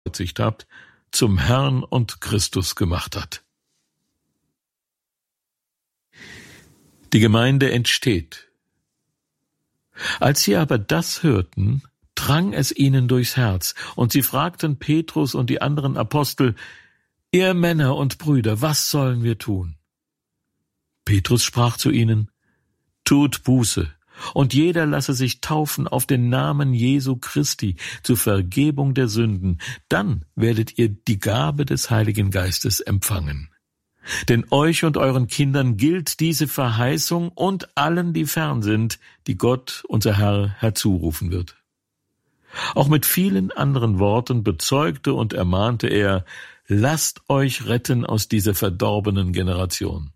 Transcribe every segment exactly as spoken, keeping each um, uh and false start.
gekreuzigt habt, zum Herrn und Christus gemacht hat. Die Gemeinde entsteht. Als sie aber das hörten, drang es ihnen durchs Herz, und sie fragten Petrus und die anderen Apostel: Ihr Männer und Brüder, was sollen wir tun? Petrus sprach zu ihnen: Tut Buße, und jeder lasse sich taufen auf den Namen Jesu Christi zur Vergebung der Sünden, dann werdet ihr die Gabe des Heiligen Geistes empfangen. Denn euch und euren Kindern gilt diese Verheißung und allen, die fern sind, die Gott, unser Herr, herzurufen wird. Auch mit vielen anderen Worten bezeugte und ermahnte er: Lasst euch retten aus dieser verdorbenen Generation.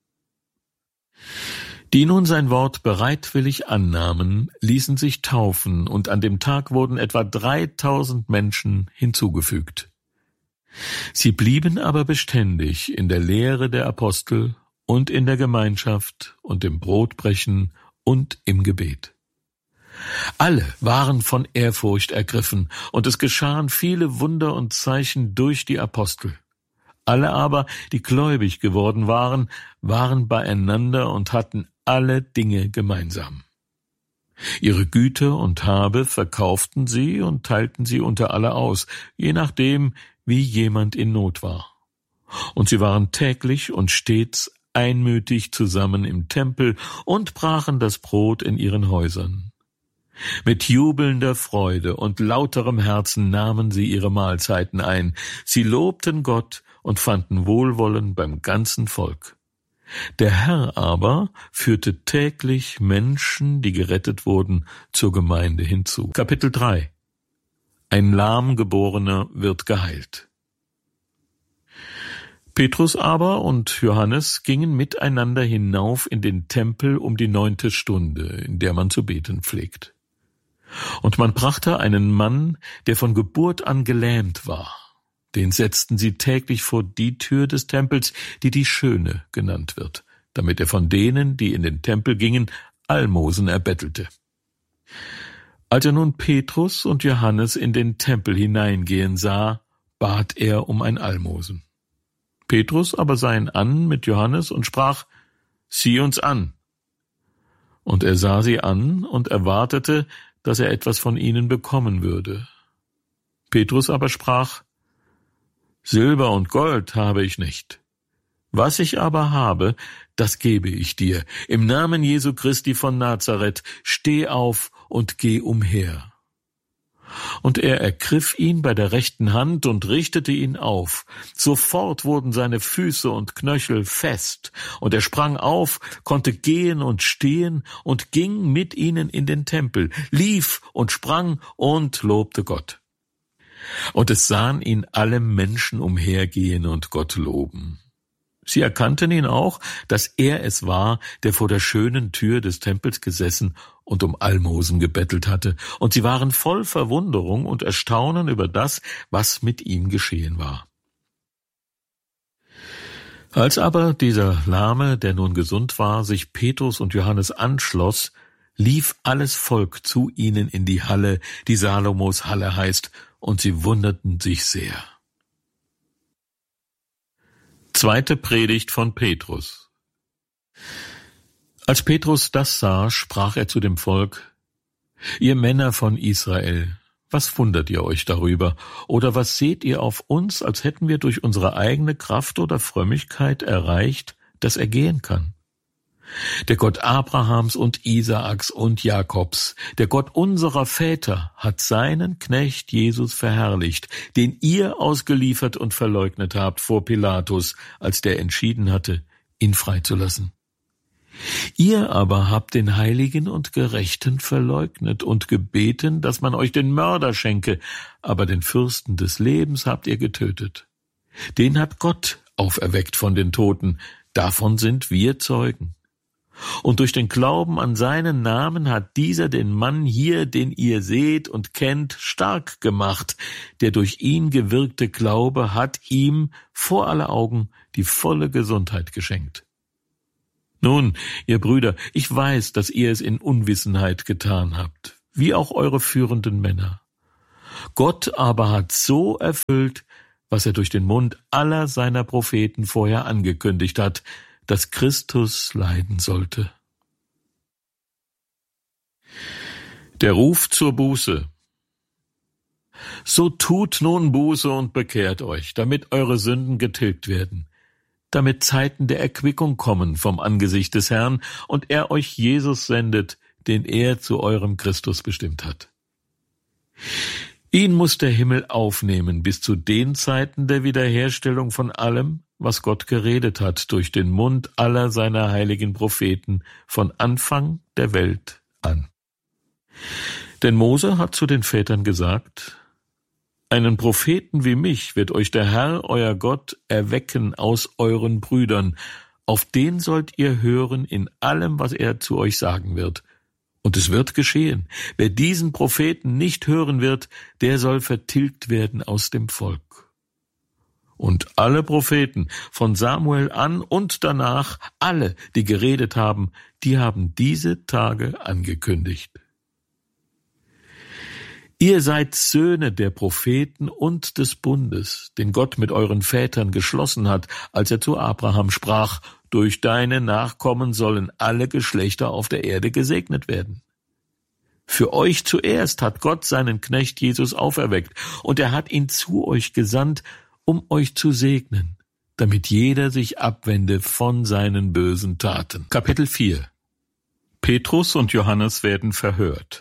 Die nun sein Wort bereitwillig annahmen, ließen sich taufen, und an dem Tag wurden etwa dreitausend Menschen hinzugefügt. Sie blieben aber beständig in der Lehre der Apostel und in der Gemeinschaft und im Brotbrechen und im Gebet. Alle waren von Ehrfurcht ergriffen, und es geschahen viele Wunder und Zeichen durch die Apostel. Alle aber, die gläubig geworden waren, waren beieinander und hatten alle Dinge gemeinsam. Ihre Güter und Habe verkauften sie und teilten sie unter alle aus, je nachdem, wie jemand in Not war. Und sie waren täglich und stets einmütig zusammen im Tempel und brachen das Brot in ihren Häusern. Mit jubelnder Freude und lauterem Herzen nahmen sie ihre Mahlzeiten ein. Sie lobten Gott und fanden Wohlwollen beim ganzen Volk. Der Herr aber führte täglich Menschen, die gerettet wurden, zur Gemeinde hinzu. Kapitel drei. Ein Lahmgeborener wird geheilt. Petrus aber und Johannes gingen miteinander hinauf in den Tempel um die neunte Stunde, in der man zu beten pflegt. Und man brachte einen Mann, der von Geburt an gelähmt war. Den setzten sie täglich vor die Tür des Tempels, die die Schöne genannt wird, damit er von denen, die in den Tempel gingen, Almosen erbettelte. Als er nun Petrus und Johannes in den Tempel hineingehen sah, bat er um ein Almosen. Petrus aber sah ihn an mit Johannes und sprach: Sieh uns an. Und er sah sie an und erwartete, dass er etwas von ihnen bekommen würde. Petrus aber sprach: Silber und Gold habe ich nicht. Was ich aber habe, das gebe ich dir. Im Namen Jesu Christi von Nazareth, steh auf und geh umher. Und er ergriff ihn bei der rechten Hand und richtete ihn auf. Sofort wurden seine Füße und Knöchel fest, und er sprang auf, konnte gehen und stehen und ging mit ihnen in den Tempel, lief und sprang und lobte Gott. Und es sahen ihn alle Menschen umhergehen und Gott loben. Sie erkannten ihn auch, dass er es war, der vor der schönen Tür des Tempels gesessen und um Almosen gebettelt hatte, und sie waren voll Verwunderung und Erstaunen über das, was mit ihm geschehen war. Als aber dieser Lahme, der nun gesund war, sich Petrus und Johannes anschloss, lief alles Volk zu ihnen in die Halle, die Salomos Halle heißt, und sie wunderten sich sehr. Zweite Predigt von Petrus. Als Petrus das sah, sprach er zu dem Volk: Ihr Männer von Israel, was wundert ihr euch darüber? Oder was seht ihr auf uns, als hätten wir durch unsere eigene Kraft oder Frömmigkeit erreicht, dass er gehen kann? Der Gott Abrahams und Isaaks und Jakobs, der Gott unserer Väter, hat seinen Knecht Jesus verherrlicht, den ihr ausgeliefert und verleugnet habt vor Pilatus, als der entschieden hatte, ihn freizulassen. Ihr aber habt den Heiligen und Gerechten verleugnet und gebeten, dass man euch den Mörder schenke, aber den Fürsten des Lebens habt ihr getötet. Den hat Gott auferweckt von den Toten, davon sind wir Zeugen. Und durch den Glauben an seinen Namen hat dieser den Mann hier, den ihr seht und kennt, stark gemacht. Der durch ihn gewirkte Glaube hat ihm vor aller Augen die volle Gesundheit geschenkt. Nun, ihr Brüder, ich weiß, dass ihr es in Unwissenheit getan habt, wie auch eure führenden Männer. Gott aber hat so erfüllt, was er durch den Mund aller seiner Propheten vorher angekündigt hat, dass Christus leiden sollte. Der Ruf zur Buße. So tut nun Buße und bekehrt euch, damit eure Sünden getilgt werden, damit Zeiten der Erquickung kommen vom Angesicht des Herrn und er euch Jesus sendet, den er zu eurem Christus bestimmt hat. Ihn muss der Himmel aufnehmen bis zu den Zeiten der Wiederherstellung von allem, was Gott geredet hat durch den Mund aller seiner heiligen Propheten von Anfang der Welt an. Denn Mose hat zu den Vätern gesagt: Einen Propheten wie mich wird euch der Herr, euer Gott, erwecken aus euren Brüdern. Auf den sollt ihr hören in allem, was er zu euch sagen wird. Und es wird geschehen. Wer diesen Propheten nicht hören wird, der soll vertilgt werden aus dem Volk. Und alle Propheten, von Samuel an und danach, alle, die geredet haben, die haben diese Tage angekündigt. Ihr seid Söhne der Propheten und des Bundes, den Gott mit euren Vätern geschlossen hat, als er zu Abraham sprach: Durch deine Nachkommen sollen alle Geschlechter auf der Erde gesegnet werden. Für euch zuerst hat Gott seinen Knecht Jesus auferweckt, und er hat ihn zu euch gesandt, um euch zu segnen, damit jeder sich abwende von seinen bösen Taten. Kapitel vier. Petrus und Johannes werden verhört.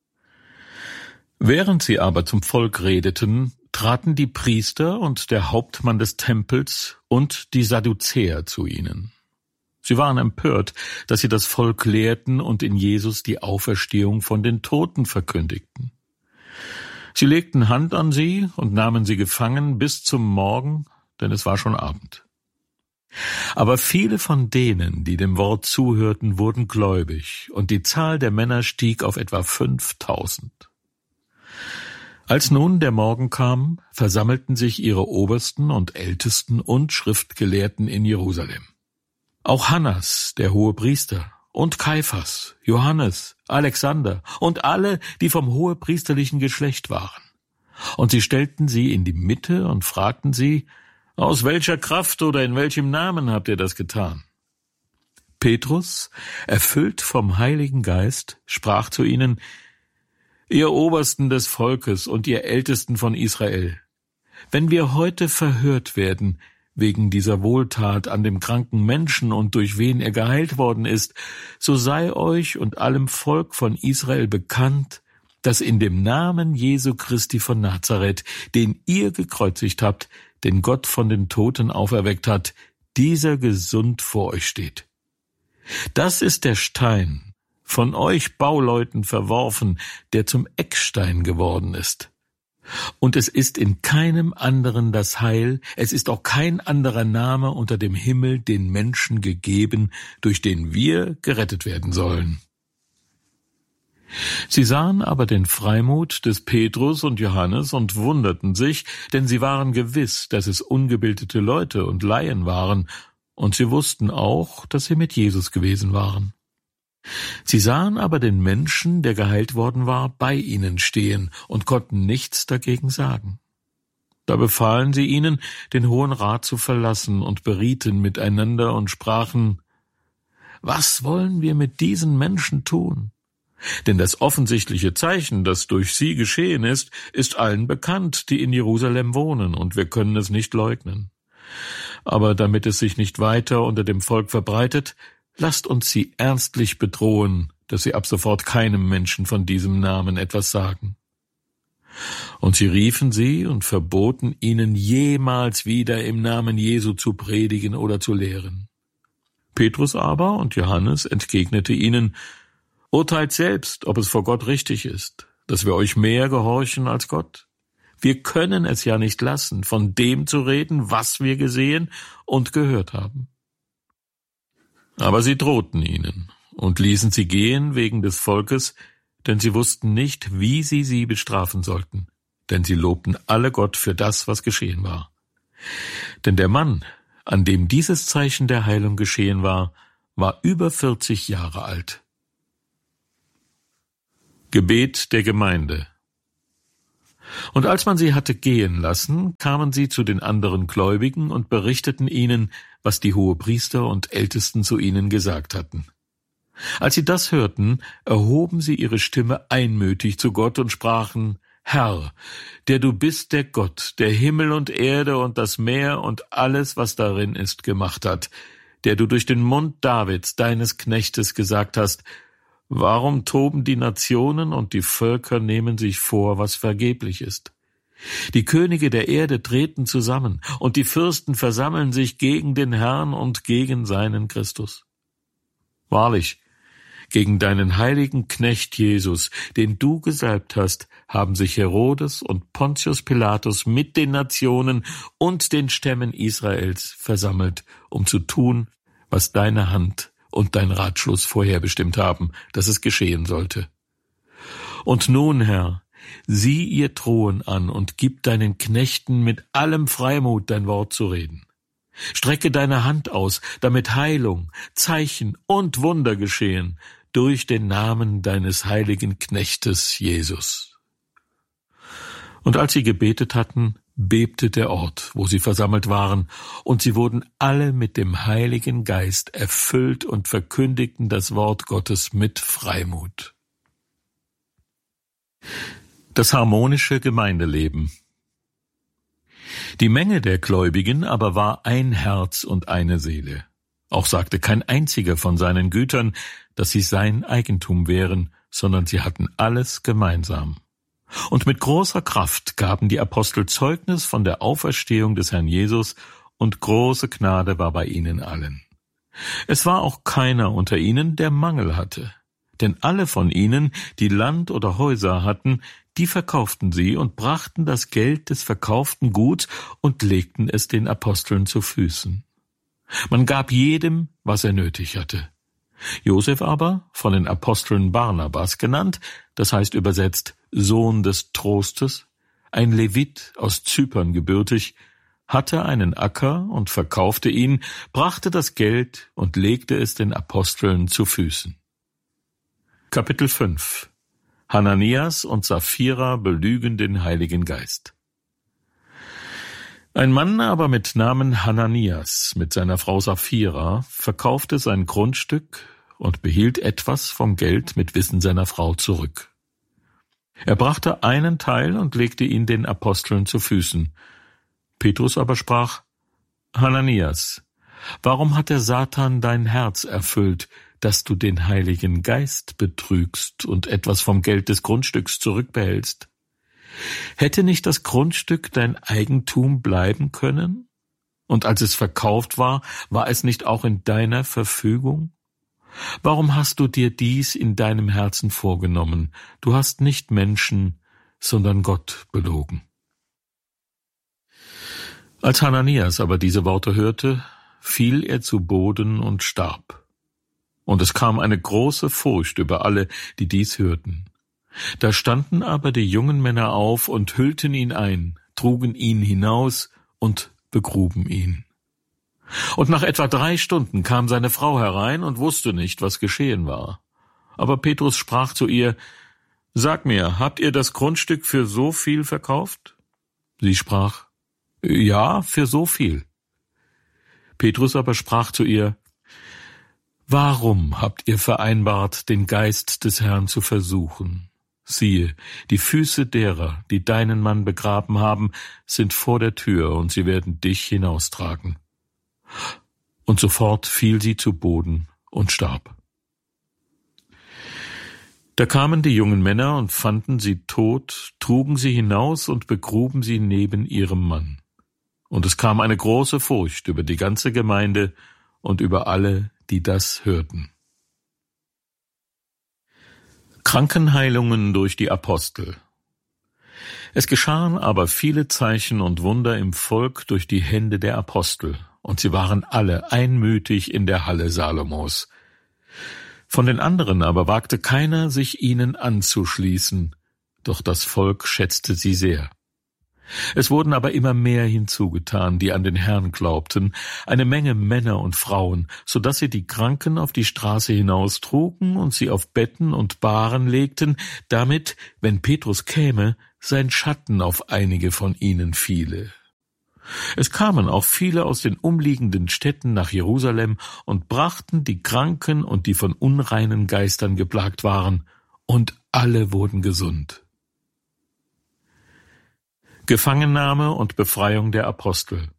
Während sie aber zum Volk redeten, traten die Priester und der Hauptmann des Tempels und die Sadduzäer zu ihnen. Sie waren empört, dass sie das Volk lehrten und in Jesus die Auferstehung von den Toten verkündigten. Sie legten Hand an sie und nahmen sie gefangen bis zum Morgen, denn es war schon Abend. Aber viele von denen, die dem Wort zuhörten, wurden gläubig, und die Zahl der Männer stieg auf etwa fünftausend. Als nun der Morgen kam, versammelten sich ihre Obersten und Ältesten und Schriftgelehrten in Jerusalem. Auch Hannas, der Hohepriester, und Kaiphas, Johannes, Alexander und alle, die vom hohepriesterlichen Geschlecht waren. Und sie stellten sie in die Mitte und fragten sie: Aus welcher Kraft oder in welchem Namen habt ihr das getan? Petrus, erfüllt vom Heiligen Geist, sprach zu ihnen: Ihr Obersten des Volkes und ihr Ältesten von Israel, wenn wir heute verhört werden wegen dieser Wohltat an dem kranken Menschen und durch wen er geheilt worden ist, so sei euch und allem Volk von Israel bekannt, dass in dem Namen Jesu Christi von Nazareth, den ihr gekreuzigt habt, den Gott von den Toten auferweckt hat, dieser gesund vor euch steht. Das ist der Stein, von euch Bauleuten verworfen, der zum Eckstein geworden ist. Und es ist in keinem anderen das Heil, es ist auch kein anderer Name unter dem Himmel den Menschen gegeben, durch den wir gerettet werden sollen. Sie sahen aber den Freimut des Petrus und Johannes und wunderten sich, denn sie waren gewiss, dass es ungebildete Leute und Laien waren, und sie wussten auch, dass sie mit Jesus gewesen waren. Sie sahen aber den Menschen, der geheilt worden war, bei ihnen stehen und konnten nichts dagegen sagen. Da befahlen sie ihnen, den Hohen Rat zu verlassen, und berieten miteinander und sprachen: Was wollen wir mit diesen Menschen tun? Denn das offensichtliche Zeichen, das durch sie geschehen ist, ist allen bekannt, die in Jerusalem wohnen, und wir können es nicht leugnen. Aber damit es sich nicht weiter unter dem Volk verbreitet, lasst uns sie ernstlich bedrohen, dass sie ab sofort keinem Menschen von diesem Namen etwas sagen. Und sie riefen sie und verboten ihnen, jemals wieder im Namen Jesu zu predigen oder zu lehren. Petrus aber und Johannes entgegnete ihnen: Urteilt selbst, ob es vor Gott richtig ist, dass wir euch mehr gehorchen als Gott. Wir können es ja nicht lassen, von dem zu reden, was wir gesehen und gehört haben. Aber sie drohten ihnen und ließen sie gehen wegen des Volkes, denn sie wussten nicht, wie sie sie bestrafen sollten, denn sie lobten alle Gott für das, was geschehen war. Denn der Mann, an dem dieses Zeichen der Heilung geschehen war, war über vierzig Jahre alt. Gebet der Gemeinde. Und als man sie hatte gehen lassen, kamen sie zu den anderen Gläubigen und berichteten ihnen, was die Hohepriester und Ältesten zu ihnen gesagt hatten. Als sie das hörten, erhoben sie ihre Stimme einmütig zu Gott und sprachen: Herr, der du bist der Gott, der Himmel und Erde und das Meer und alles, was darin ist, gemacht hat, der du durch den Mund Davids, deines Knechtes, gesagt hast: Warum toben die Nationen und die Völker nehmen sich vor, was vergeblich ist? Die Könige der Erde treten zusammen, und die Fürsten versammeln sich gegen den Herrn und gegen seinen Christus. Wahrlich, gegen deinen heiligen Knecht Jesus, den du gesalbt hast, haben sich Herodes und Pontius Pilatus mit den Nationen und den Stämmen Israels versammelt, um zu tun, was deine Hand und dein Ratschluss vorherbestimmt haben, dass es geschehen sollte. Und nun, Herr, sieh ihr Drohen an und gib deinen Knechten mit allem Freimut dein Wort zu reden. Strecke deine Hand aus, damit Heilung, Zeichen und Wunder geschehen, durch den Namen deines heiligen Knechtes Jesus. Und als sie gebetet hatten, bebte der Ort, wo sie versammelt waren, und sie wurden alle mit dem Heiligen Geist erfüllt und verkündigten das Wort Gottes mit Freimut. Das harmonische Gemeindeleben. Die Menge der Gläubigen aber war ein Herz und eine Seele. Auch sagte kein einziger von seinen Gütern, dass sie sein Eigentum wären, sondern sie hatten alles gemeinsam. Und mit großer Kraft gaben die Apostel Zeugnis von der Auferstehung des Herrn Jesus, und große Gnade war bei ihnen allen. Es war auch keiner unter ihnen, der Mangel hatte. Denn alle von ihnen, die Land oder Häuser hatten, die verkauften sie und brachten das Geld des verkauften Guts und legten es den Aposteln zu Füßen. Man gab jedem, was er nötig hatte. Josef aber, von den Aposteln Barnabas genannt, das heißt übersetzt Sohn des Trostes, ein Levit aus Zypern gebürtig, hatte einen Acker und verkaufte ihn, brachte das Geld und legte es den Aposteln zu Füßen. Kapitel fünf. Hananias und Sapphira belügen den Heiligen Geist. Ein Mann aber mit Namen Hananias mit seiner Frau Sapphira verkaufte sein Grundstück und behielt etwas vom Geld mit Wissen seiner Frau zurück. Er brachte einen Teil und legte ihn den Aposteln zu Füßen. Petrus aber sprach: Hananias, warum hat der Satan dein Herz erfüllt, dass du den Heiligen Geist betrügst und etwas vom Geld des Grundstücks zurückbehältst? Hätte nicht das Grundstück dein Eigentum bleiben können? Und als es verkauft war, war es nicht auch in deiner Verfügung? Warum hast du dir dies in deinem Herzen vorgenommen? Du hast nicht Menschen, sondern Gott belogen. Als Hananias aber diese Worte hörte, fiel er zu Boden und starb. Und es kam eine große Furcht über alle, die dies hörten. Da standen aber die jungen Männer auf und hüllten ihn ein, trugen ihn hinaus und begruben ihn. Und nach etwa drei Stunden kam seine Frau herein und wusste nicht, was geschehen war. Aber Petrus sprach zu ihr: Sag mir, habt ihr das Grundstück für so viel verkauft? Sie sprach: Ja, für so viel. Petrus aber sprach zu ihr: Warum habt ihr vereinbart, den Geist des Herrn zu versuchen? Siehe, die Füße derer, die deinen Mann begraben haben, sind vor der Tür, und sie werden dich hinaustragen. Und sofort fiel sie zu Boden und starb. Da kamen die jungen Männer und fanden sie tot, trugen sie hinaus und begruben sie neben ihrem Mann. Und es kam eine große Furcht über die ganze Gemeinde und über alle, die das hörten. Krankenheilungen durch die Apostel. Es geschahen aber viele Zeichen und Wunder im Volk durch die Hände der Apostel, und sie waren alle einmütig in der Halle Salomos. Von den anderen aber wagte keiner, sich ihnen anzuschließen, doch das Volk schätzte sie sehr. Es wurden aber immer mehr hinzugetan, die an den Herrn glaubten, eine Menge Männer und Frauen, so dass sie die Kranken auf die Straße hinaustrugen und sie auf Betten und Bahren legten, damit, wenn Petrus käme, sein Schatten auf einige von ihnen fiele. Es kamen auch viele aus den umliegenden Städten nach Jerusalem und brachten die Kranken und die von unreinen Geistern geplagt waren, und alle wurden gesund. Gefangennahme und Befreiung der Apostel.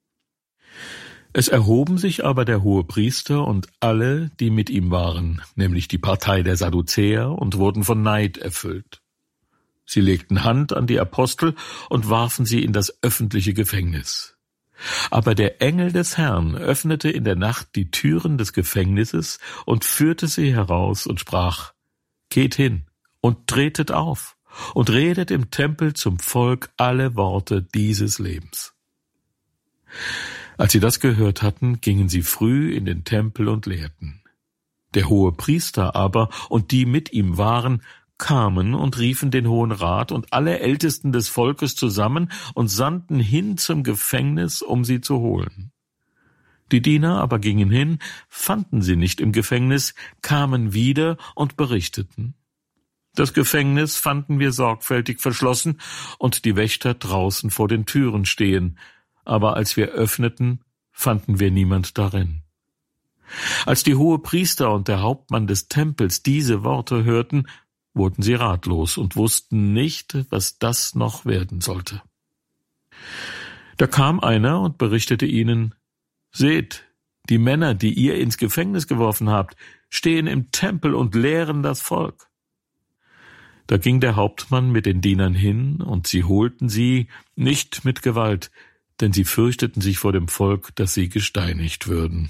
Es erhoben sich aber der Hohepriester und alle, die mit ihm waren, nämlich die Partei der Sadduzäer, und wurden von Neid erfüllt. Sie legten Hand an die Apostel und warfen sie in das öffentliche Gefängnis. Aber der Engel des Herrn öffnete in der Nacht die Türen des Gefängnisses und führte sie heraus und sprach: Geht hin und tretet auf und redet im Tempel zum Volk alle Worte dieses Lebens. Als sie das gehört hatten, gingen sie früh in den Tempel und lehrten. Der Hohepriester aber und die mit ihm waren, kamen und riefen den Hohen Rat und alle Ältesten des Volkes zusammen und sandten hin zum Gefängnis, um sie zu holen. Die Diener aber gingen hin, fanden sie nicht im Gefängnis, kamen wieder und berichteten: Das Gefängnis fanden wir sorgfältig verschlossen und die Wächter draußen vor den Türen stehen, aber als wir öffneten, fanden wir niemand darin. Als die Hohepriester und der Hauptmann des Tempels diese Worte hörten, wurden sie ratlos und wussten nicht, was das noch werden sollte. Da kam einer und berichtete ihnen: Seht, die Männer, die ihr ins Gefängnis geworfen habt, stehen im Tempel und lehren das Volk. Da ging der Hauptmann mit den Dienern hin, und sie holten sie nicht mit Gewalt, denn sie fürchteten sich vor dem Volk, dass sie gesteinigt würden.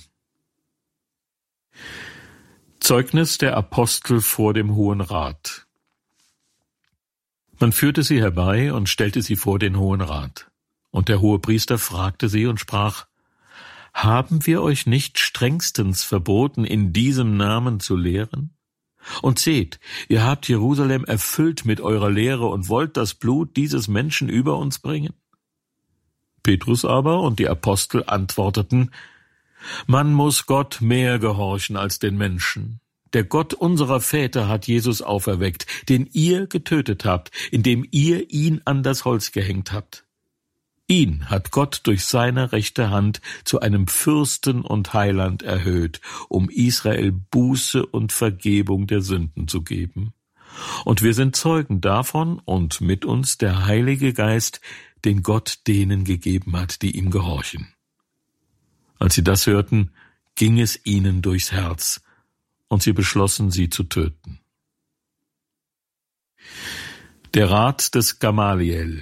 Zeugnis der Apostel vor dem Hohen Rat. Man führte sie herbei und stellte sie vor den Hohen Rat. Und der Hohepriester fragte sie und sprach: Haben wir euch nicht strengstens verboten, in diesem Namen zu lehren? Und seht, ihr habt Jerusalem erfüllt mit eurer Lehre und wollt das Blut dieses Menschen über uns bringen? Petrus aber und die Apostel antworteten: Man muss Gott mehr gehorchen als den Menschen. Der Gott unserer Väter hat Jesus auferweckt, den ihr getötet habt, indem ihr ihn an das Holz gehängt habt. Ihn hat Gott durch seine rechte Hand zu einem Fürsten und Heiland erhöht, um Israel Buße und Vergebung der Sünden zu geben. Und wir sind Zeugen davon und mit uns der Heilige Geist, den Gott denen gegeben hat, die ihm gehorchen. Als sie das hörten, ging es ihnen durchs Herz, und sie beschlossen, sie zu töten. Der Rat des Gamaliel.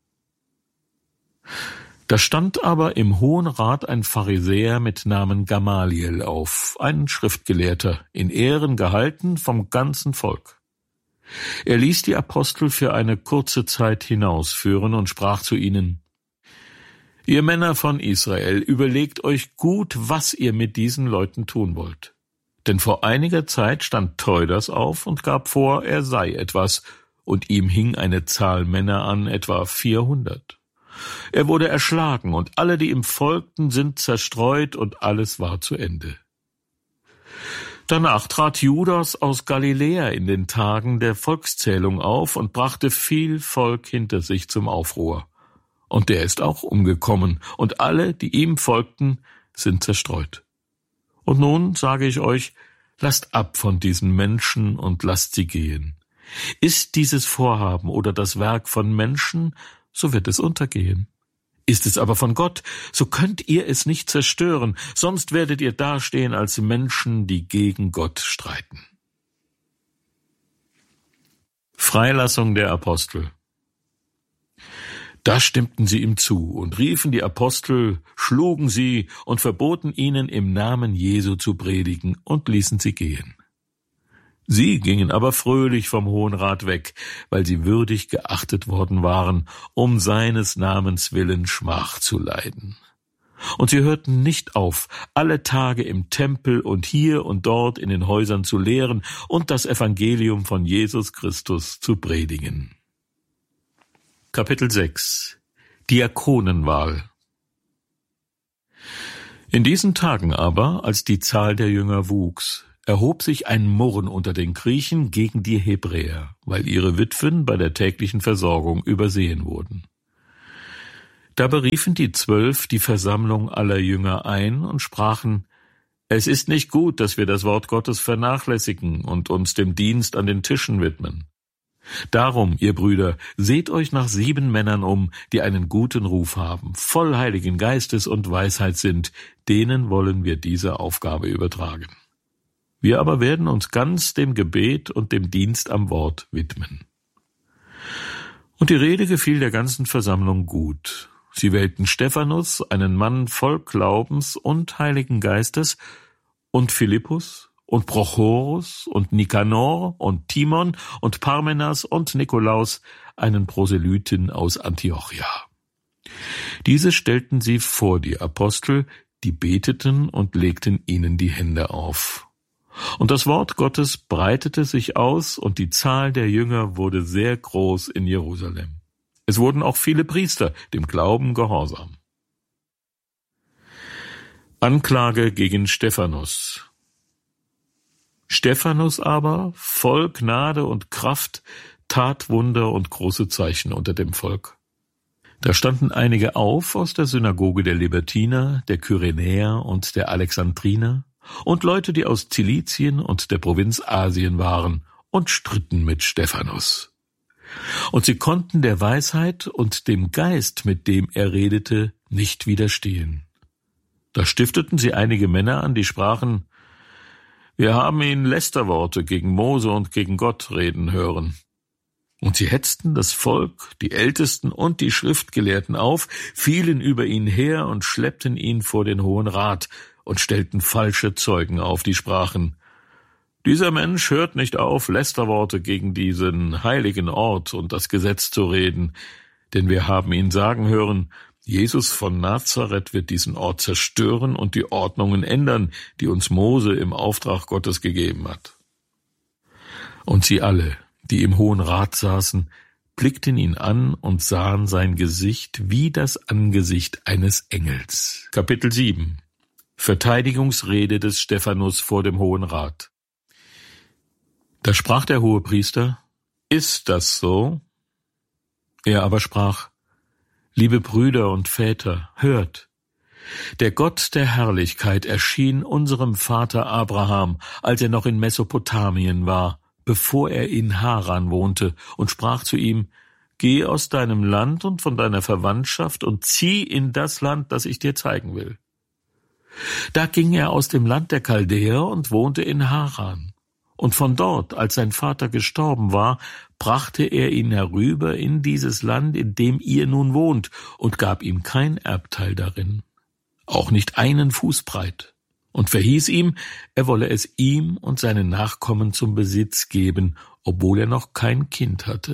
Da stand aber im Hohen Rat ein Pharisäer mit Namen Gamaliel auf, ein Schriftgelehrter, in Ehren gehalten vom ganzen Volk. Er ließ die Apostel für eine kurze Zeit hinausführen und sprach zu ihnen: Ihr Männer von Israel, überlegt euch gut, was ihr mit diesen Leuten tun wollt. Denn vor einiger Zeit stand Theudas auf und gab vor, er sei etwas, und ihm hing eine Zahl Männer an, etwa vierhundert. Er wurde erschlagen, und alle, die ihm folgten, sind zerstreut, und alles war zu Ende. Danach trat Judas aus Galiläa in den Tagen der Volkszählung auf und brachte viel Volk hinter sich zum Aufruhr. Und der ist auch umgekommen, und alle, die ihm folgten, sind zerstreut. Und nun sage ich euch, lasst ab von diesen Menschen und lasst sie gehen. Ist dieses Vorhaben oder das Werk von Menschen, so wird es untergehen. Ist es aber von Gott, so könnt ihr es nicht zerstören, sonst werdet ihr dastehen als Menschen, die gegen Gott streiten. Freilassung der Apostel. Da stimmten sie ihm zu und riefen die Apostel, schlugen sie und verboten ihnen, im Namen Jesu zu predigen, und ließen sie gehen. Sie gingen aber fröhlich vom Hohen Rat weg, weil sie würdig geachtet worden waren, um seines Namens willen Schmach zu leiden. Und sie hörten nicht auf, alle Tage im Tempel und hier und dort in den Häusern zu lehren und das Evangelium von Jesus Christus zu predigen. Kapitel sechs. Diakonenwahl. In diesen Tagen aber, als die Zahl der Jünger wuchs, erhob sich ein Murren unter den Griechen gegen die Hebräer, weil ihre Witwen bei der täglichen Versorgung übersehen wurden. Da beriefen die Zwölf die Versammlung aller Jünger ein und sprachen: Es ist nicht gut, dass wir das Wort Gottes vernachlässigen und uns dem Dienst an den Tischen widmen. Darum, ihr Brüder, seht euch nach sieben Männern um, die einen guten Ruf haben, voll Heiligen Geistes und Weisheit sind, denen wollen wir diese Aufgabe übertragen. Wir aber werden uns ganz dem Gebet und dem Dienst am Wort widmen. Und die Rede gefiel der ganzen Versammlung gut. Sie wählten Stephanus, einen Mann voll Glaubens und Heiligen Geistes, und Philippus und Prochorus und Nikanor und Timon und Parmenas und Nikolaus, einen Proselyten aus Antiochia. Diese stellten sie vor die Apostel, die beteten und legten ihnen die Hände auf. Und das Wort Gottes breitete sich aus, und die Zahl der Jünger wurde sehr groß in Jerusalem. Es wurden auch viele Priester dem Glauben gehorsam. Anklage gegen Stephanus. Stephanus aber, voll Gnade und Kraft, tat Wunder und große Zeichen unter dem Volk. Da standen einige auf aus der Synagoge der Libertiner, der Kyrenäer und der Alexandriner und Leute, die aus Zilizien und der Provinz Asien waren, und stritten mit Stephanus. Und sie konnten der Weisheit und dem Geist, mit dem er redete, nicht widerstehen. Da stifteten sie einige Männer an, die sprachen: Wir haben ihn Lästerworte gegen Mose und gegen Gott reden hören. Und sie hetzten das Volk, die Ältesten und die Schriftgelehrten auf, fielen über ihn her und schleppten ihn vor den Hohen Rat und stellten falsche Zeugen auf, die sprachen: Dieser Mensch hört nicht auf, Lästerworte gegen diesen heiligen Ort und das Gesetz zu reden, denn wir haben ihn sagen hören: Jesus von Nazareth wird diesen Ort zerstören und die Ordnungen ändern, die uns Mose im Auftrag Gottes gegeben hat. Und sie alle, die im Hohen Rat saßen, blickten ihn an und sahen sein Gesicht wie das Angesicht eines Engels. Kapitel sieben. Verteidigungsrede des Stephanus vor dem Hohen Rat. Da sprach der Hohepriester: Ist das so? Er aber sprach: Liebe Brüder und Väter, hört! Der Gott der Herrlichkeit erschien unserem Vater Abraham, als er noch in Mesopotamien war, bevor er in Haran wohnte, und sprach zu ihm: Geh aus deinem Land und von deiner Verwandtschaft und zieh in das Land, das ich dir zeigen will. Da ging er aus dem Land der Chaldäer und wohnte in Haran. Und von dort, als sein Vater gestorben war, brachte er ihn herüber in dieses Land, in dem ihr nun wohnt, und gab ihm kein Erbteil darin, auch nicht einen Fuß breit, und verhieß ihm, er wolle es ihm und seinen Nachkommen zum Besitz geben, obwohl er noch kein Kind hatte.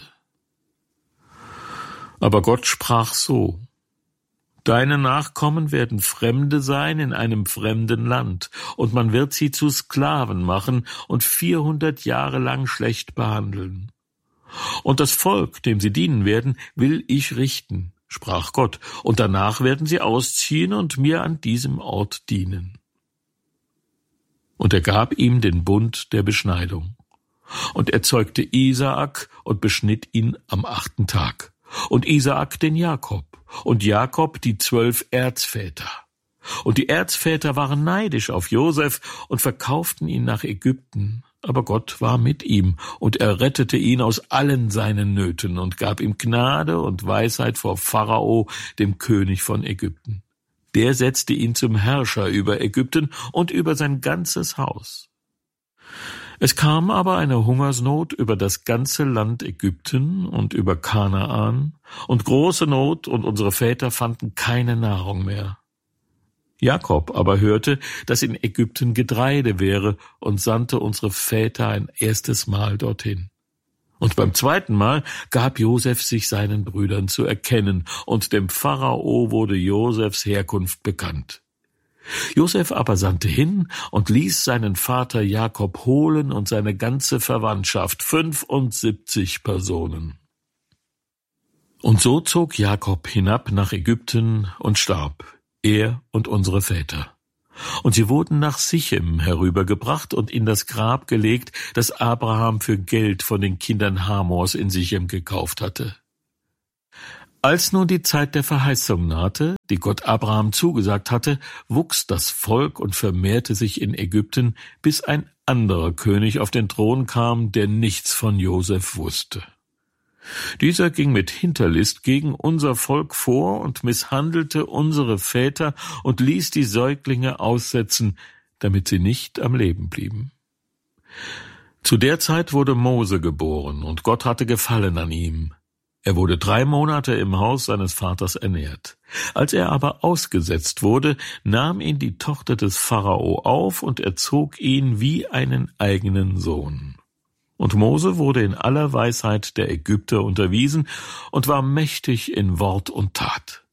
Aber Gott sprach so: Deine Nachkommen werden Fremde sein in einem fremden Land, und man wird sie zu Sklaven machen und vierhundert Jahre lang schlecht behandeln. Und das Volk, dem sie dienen werden, will ich richten, sprach Gott, und danach werden sie ausziehen und mir an diesem Ort dienen. Und er gab ihm den Bund der Beschneidung. Und er zeugte Isaak und beschnitt ihn am achten Tag, und Isaak den Jakob, und Jakob die zwölf Erzväter. Und die Erzväter waren neidisch auf Josef und verkauften ihn nach Ägypten. Aber Gott war mit ihm, und er rettete ihn aus allen seinen Nöten und gab ihm Gnade und Weisheit vor Pharao, dem König von Ägypten. Der setzte ihn zum Herrscher über Ägypten und über sein ganzes Haus. Es kam aber eine Hungersnot über das ganze Land Ägypten und über Kanaan und große Not, und unsere Väter fanden keine Nahrung mehr. Jakob aber hörte, dass in Ägypten Getreide wäre, und sandte unsere Väter ein erstes Mal dorthin. Und beim zweiten Mal gab Josef sich seinen Brüdern zu erkennen, und dem Pharao wurde Josefs Herkunft bekannt. Josef aber sandte hin und ließ seinen Vater Jakob holen und seine ganze Verwandtschaft, fünfundsiebzig Personen. Und so zog Jakob hinab nach Ägypten und starb, er und unsere Väter. Und sie wurden nach Sichem herübergebracht und in das Grab gelegt, das Abraham für Geld von den Kindern Hamors in Sichem gekauft hatte. Als nun die Zeit der Verheißung nahte, die Gott Abraham zugesagt hatte, wuchs das Volk und vermehrte sich in Ägypten, bis ein anderer König auf den Thron kam, der nichts von Josef wusste. Dieser ging mit Hinterlist gegen unser Volk vor und misshandelte unsere Väter und ließ die Säuglinge aussetzen, damit sie nicht am Leben blieben. Zu der Zeit wurde Mose geboren, und Gott hatte Gefallen an ihm. Er wurde drei Monate im Haus seines Vaters ernährt. Als er aber ausgesetzt wurde, nahm ihn die Tochter des Pharao auf und erzog ihn wie einen eigenen Sohn. Und Mose wurde in aller Weisheit der Ägypter unterwiesen und war mächtig in Wort und Tat.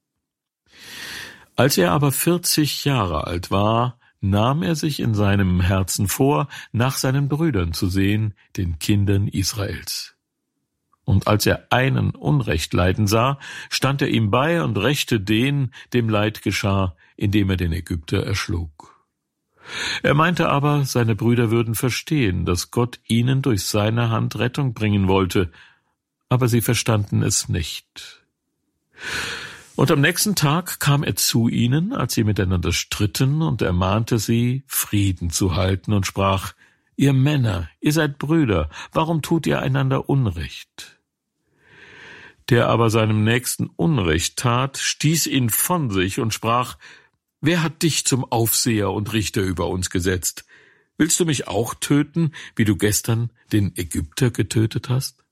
Als er aber vierzig Jahre alt war, nahm er sich in seinem Herzen vor, nach seinen Brüdern zu sehen, den Kindern Israels. Und als er einen Unrecht leiden sah, stand er ihm bei und rächte den, dem Leid geschah, indem er den Ägypter erschlug. Er meinte aber, seine Brüder würden verstehen, dass Gott ihnen durch seine Hand Rettung bringen wollte, aber sie verstanden es nicht. Und am nächsten Tag kam er zu ihnen, als sie miteinander stritten, und ermahnte sie, Frieden zu halten, und sprach: Ihr Männer, ihr seid Brüder, warum tut ihr einander Unrecht? Der aber seinem Nächsten Unrecht tat, stieß ihn von sich und sprach: Wer hat dich zum Aufseher und Richter über uns gesetzt? Willst du mich auch töten, wie du gestern den Ägypter getötet hast?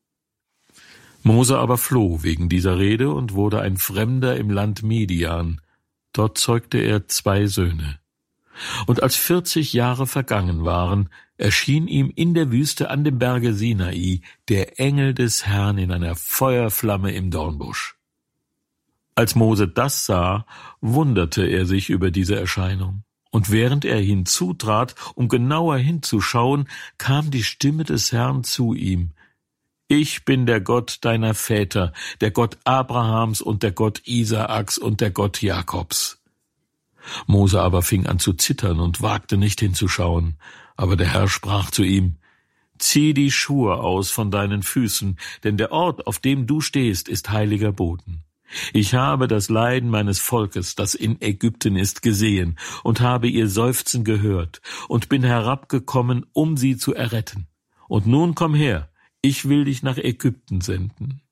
Mose aber floh wegen dieser Rede und wurde ein Fremder im Land Midian. Dort zeugte er zwei Söhne. Und als vierzig Jahre vergangen waren, erschien ihm in der Wüste an dem Berge Sinai der Engel des Herrn in einer Feuerflamme im Dornbusch. Als Mose das sah, wunderte er sich über diese Erscheinung. Und während er hinzutrat, um genauer hinzuschauen, kam die Stimme des Herrn zu ihm: Ich bin der Gott deiner Väter, der Gott Abrahams und der Gott Isaaks und der Gott Jakobs. Mose aber fing an zu zittern und wagte nicht hinzuschauen. Aber der Herr sprach zu ihm: Zieh die Schuhe aus von deinen Füßen, denn der Ort, auf dem du stehst, ist heiliger Boden. Ich habe das Leiden meines Volkes, das in Ägypten ist, gesehen und habe ihr Seufzen gehört und bin herabgekommen, um sie zu erretten. Und nun komm her, ich will dich nach Ägypten senden.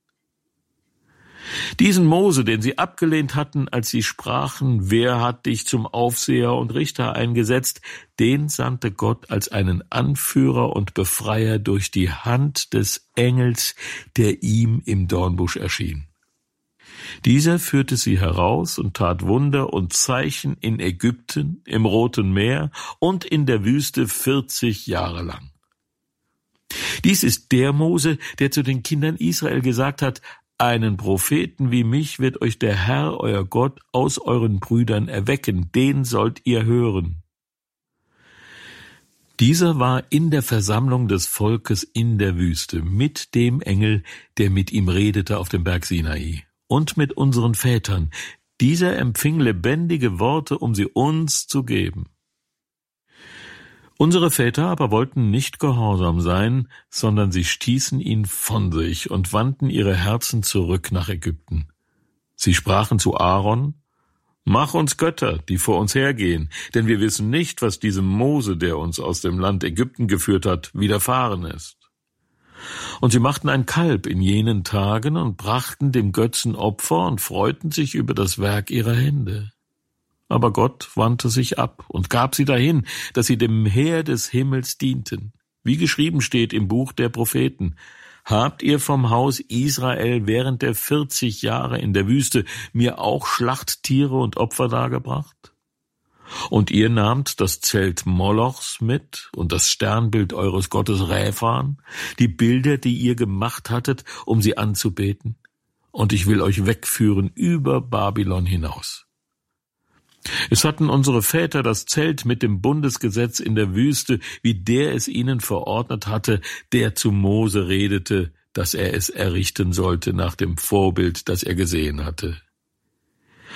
Diesen Mose, den sie abgelehnt hatten, als sie sprachen, wer hat dich zum Aufseher und Richter eingesetzt, den sandte Gott als einen Anführer und Befreier durch die Hand des Engels, der ihm im Dornbusch erschien. Dieser führte sie heraus und tat Wunder und Zeichen in Ägypten, im Roten Meer und in der Wüste vierzig Jahre lang. Dies ist der Mose, der zu den Kindern Israel gesagt hat: Einen Propheten wie mich wird euch der Herr, euer Gott, aus euren Brüdern erwecken, den sollt ihr hören. Dieser war in der Versammlung des Volkes in der Wüste mit dem Engel, der mit ihm redete auf dem Berg Sinai, und mit unseren Vätern. Dieser empfing lebendige Worte, um sie uns zu geben. Unsere Väter aber wollten nicht gehorsam sein, sondern sie stießen ihn von sich und wandten ihre Herzen zurück nach Ägypten. Sie sprachen zu Aaron: Mach uns Götter, die vor uns hergehen, denn wir wissen nicht, was diesem Mose, der uns aus dem Land Ägypten geführt hat, widerfahren ist. Und sie machten ein Kalb in jenen Tagen und brachten dem Götzen Opfer und freuten sich über das Werk ihrer Hände. Aber Gott wandte sich ab und gab sie dahin, dass sie dem Heer des Himmels dienten. Wie geschrieben steht im Buch der Propheten: Habt ihr vom Haus Israel während der vierzig Jahre in der Wüste mir auch Schlachttiere und Opfer dargebracht? Und ihr nahmt das Zelt Molochs mit und das Sternbild eures Gottes Rephan, die Bilder, die ihr gemacht hattet, um sie anzubeten. Und ich will euch wegführen über Babylon hinaus. Es hatten unsere Väter das Zelt mit dem Bundesgesetz in der Wüste, wie der es ihnen verordnet hatte, der zu Mose redete, dass er es errichten sollte nach dem Vorbild, das er gesehen hatte.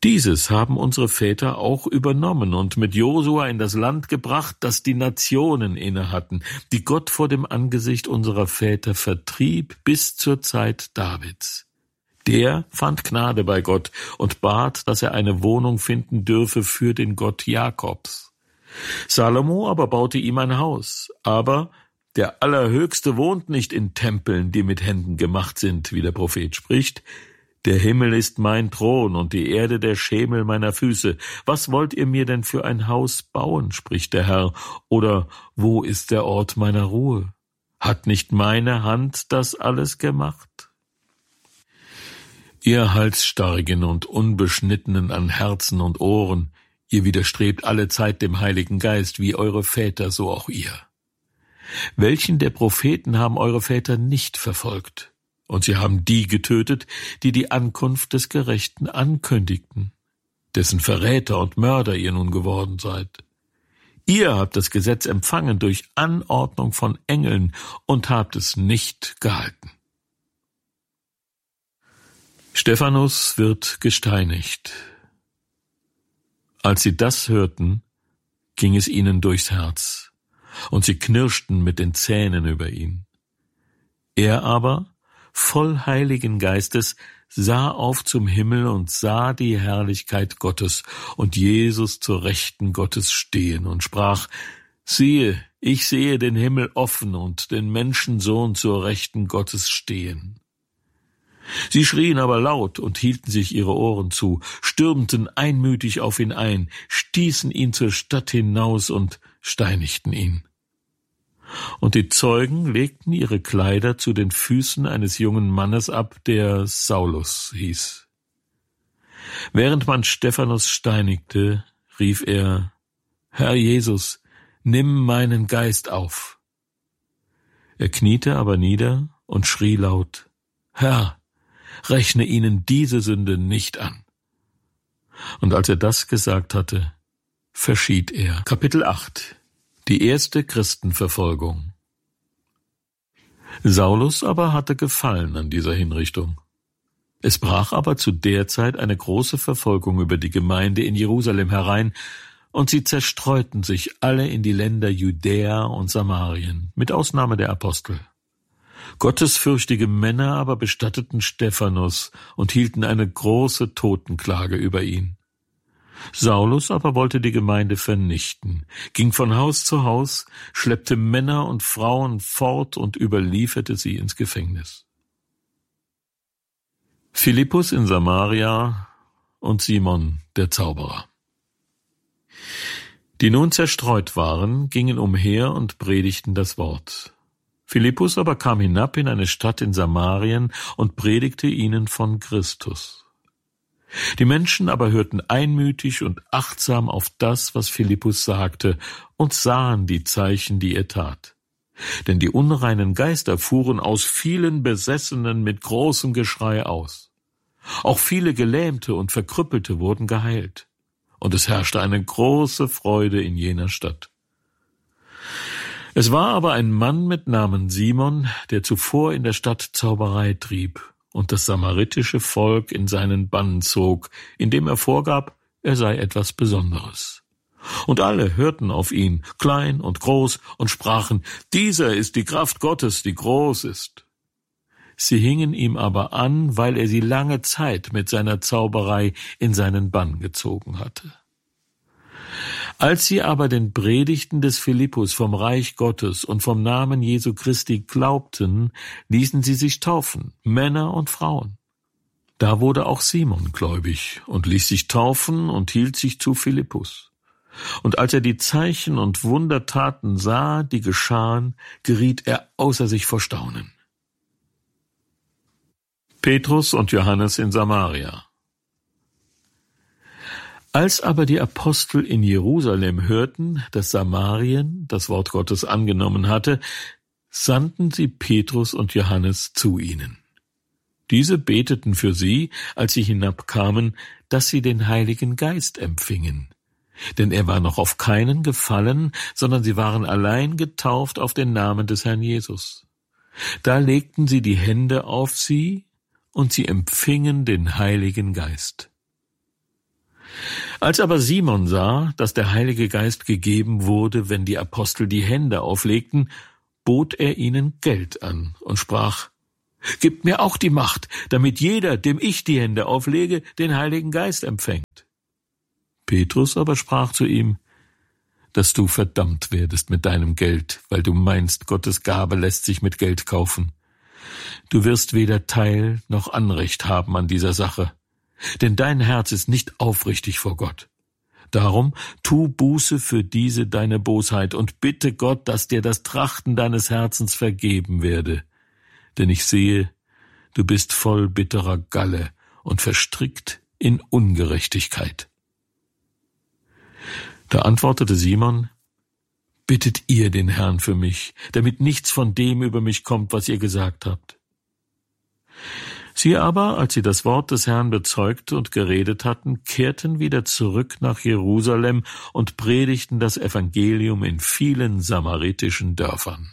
Dieses haben unsere Väter auch übernommen und mit Josua in das Land gebracht, das die Nationen innehatten, die Gott vor dem Angesicht unserer Väter vertrieb bis zur Zeit Davids. Der fand Gnade bei Gott und bat, dass er eine Wohnung finden dürfe für den Gott Jakobs. Salomo aber baute ihm ein Haus, aber der Allerhöchste wohnt nicht in Tempeln, die mit Händen gemacht sind, wie der Prophet spricht. Der Himmel ist mein Thron und die Erde der Schemel meiner Füße. Was wollt ihr mir denn für ein Haus bauen, spricht der Herr, oder wo ist der Ort meiner Ruhe? Hat nicht meine Hand das alles gemacht? Ihr Halsstarrigen und Unbeschnittenen an Herzen und Ohren, ihr widerstrebt allezeit dem Heiligen Geist, wie eure Väter, so auch ihr. Welchen der Propheten haben eure Väter nicht verfolgt? Und sie haben die getötet, die die Ankunft des Gerechten ankündigten, dessen Verräter und Mörder ihr nun geworden seid. Ihr habt das Gesetz empfangen durch Anordnung von Engeln und habt es nicht gehalten. Stephanus wird gesteinigt. Als sie das hörten, ging es ihnen durchs Herz, und sie knirschten mit den Zähnen über ihn. Er aber, voll Heiligen Geistes, sah auf zum Himmel und sah die Herrlichkeit Gottes und Jesus zur Rechten Gottes stehen und sprach: Siehe, ich sehe den Himmel offen und den Menschensohn zur Rechten Gottes stehen. Sie schrien aber laut und hielten sich ihre Ohren zu, stürmten einmütig auf ihn ein, stießen ihn zur Stadt hinaus und steinigten ihn. Und die Zeugen legten ihre Kleider zu den Füßen eines jungen Mannes ab, der Saulus hieß. Während man Stephanus steinigte, rief er: Herr Jesus, nimm meinen Geist auf. Er kniete aber nieder und schrie laut: Herr, rechne ihnen diese Sünde nicht an. Und als er das gesagt hatte, verschied er. Kapitel acht. Die erste Christenverfolgung. Saulus aber hatte Gefallen an dieser Hinrichtung. Es brach aber zu der Zeit eine große Verfolgung über die Gemeinde in Jerusalem herein, und sie zerstreuten sich alle in die Länder Judäa und Samarien, mit Ausnahme der Apostel. Gottesfürchtige Männer aber bestatteten Stephanus und hielten eine große Totenklage über ihn. Saulus aber wollte die Gemeinde vernichten, ging von Haus zu Haus, schleppte Männer und Frauen fort und überlieferte sie ins Gefängnis. Philippus in Samaria und Simon der Zauberer. Die nun zerstreut waren, gingen umher und predigten das Wort. Philippus aber kam hinab in eine Stadt in Samarien und predigte ihnen von Christus. Die Menschen aber hörten einmütig und achtsam auf das, was Philippus sagte, und sahen die Zeichen, die er tat. Denn die unreinen Geister fuhren aus vielen Besessenen mit großem Geschrei aus. Auch viele Gelähmte und Verkrüppelte wurden geheilt, und es herrschte eine große Freude in jener Stadt. Es war aber ein Mann mit Namen Simon, der zuvor in der Stadt Zauberei trieb und das samaritische Volk in seinen Bann zog, indem er vorgab, er sei etwas Besonderes. Und alle hörten auf ihn, klein und groß, und sprachen: Dieser ist die Kraft Gottes, die groß ist. Sie hingen ihm aber an, weil er sie lange Zeit mit seiner Zauberei in seinen Bann gezogen hatte. Als sie aber den Predigten des Philippus vom Reich Gottes und vom Namen Jesu Christi glaubten, ließen sie sich taufen, Männer und Frauen. Da wurde auch Simon gläubig und ließ sich taufen und hielt sich zu Philippus. Und als er die Zeichen und Wundertaten sah, die geschahen, geriet er außer sich vor Staunen. Petrus und Johannes in Samaria. Als aber die Apostel in Jerusalem hörten, dass Samarien das Wort Gottes angenommen hatte, sandten sie Petrus und Johannes zu ihnen. Diese beteten für sie, als sie hinabkamen, dass sie den Heiligen Geist empfingen. Denn er war noch auf keinen gefallen, sondern sie waren allein getauft auf den Namen des Herrn Jesus. Da legten sie die Hände auf sie, und sie empfingen den Heiligen Geist. Als aber Simon sah, dass der Heilige Geist gegeben wurde, wenn die Apostel die Hände auflegten, bot er ihnen Geld an und sprach: Gebt mir auch die Macht, damit jeder, dem ich die Hände auflege, den Heiligen Geist empfängt. Petrus aber sprach zu ihm: Dass du verdammt werdest mit deinem Geld, weil du meinst, Gottes Gabe lässt sich mit Geld kaufen. Du wirst weder Teil noch Anrecht haben an dieser Sache, denn dein Herz ist nicht aufrichtig vor Gott. Darum tu Buße für diese deine Bosheit und bitte Gott, dass dir das Trachten deines Herzens vergeben werde. Denn ich sehe, du bist voll bitterer Galle und verstrickt in Ungerechtigkeit. Da antwortete Simon: Bittet ihr den Herrn für mich, damit nichts von dem über mich kommt, was ihr gesagt habt. Sie aber, als sie das Wort des Herrn bezeugt und geredet hatten, kehrten wieder zurück nach Jerusalem und predigten das Evangelium in vielen samaritischen Dörfern.